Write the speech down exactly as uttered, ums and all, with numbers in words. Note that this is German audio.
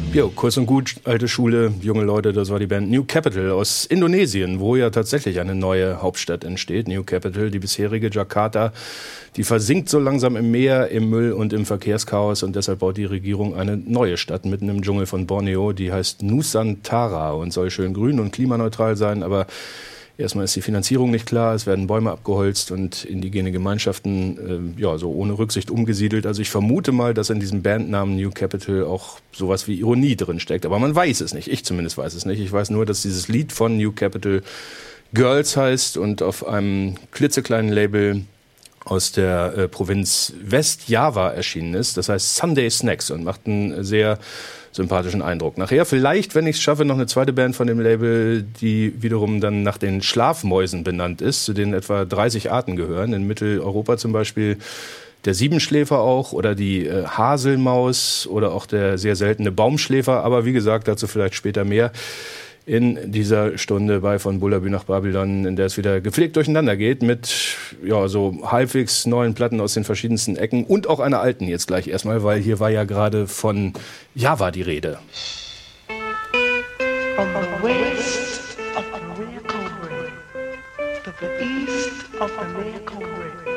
Jo, kurz und gut, alte Schule, junge Leute, das war die Band New Capital aus Indonesien, wo ja tatsächlich eine neue Hauptstadt entsteht. New Capital, die bisherige Jakarta, die versinkt so langsam im Meer, im Müll und im Verkehrschaos und deshalb baut die Regierung eine neue Stadt mitten im Dschungel von Borneo, die heißt Nusantara und soll schön grün und klimaneutral sein, aber erstmal ist die Finanzierung nicht klar, es werden Bäume abgeholzt und indigene Gemeinschaften äh, ja so ohne Rücksicht umgesiedelt. Also ich vermute mal, dass in diesem Bandnamen New Capital auch sowas wie Ironie drin steckt. Aber man weiß es nicht. Ich zumindest weiß es nicht. Ich weiß nur, dass dieses Lied von New Capital Girls heißt und auf einem klitzekleinen Label aus der äh, Provinz Westjava erschienen ist. Das heißt Sunday Snacks und macht einen sehr sympathischen Eindruck. Nachher vielleicht, wenn ich es schaffe, noch eine zweite Band von dem Label, die wiederum dann nach den Schlafmäusen benannt ist, zu denen etwa dreißig Arten gehören. In Mitteleuropa zum Beispiel der Siebenschläfer auch oder die äh, Haselmaus oder auch der sehr seltene Baumschläfer. Aber wie gesagt, dazu vielleicht später mehr in dieser Stunde bei Von Bullabü nach Babylon, in der es wieder gepflegt durcheinander geht mit ja so halbwegs neuen Platten aus den verschiedensten Ecken und auch einer alten jetzt gleich erstmal, weil hier war ja gerade von Java die Rede. From the west of the Mekong River to the east of the Mekong River.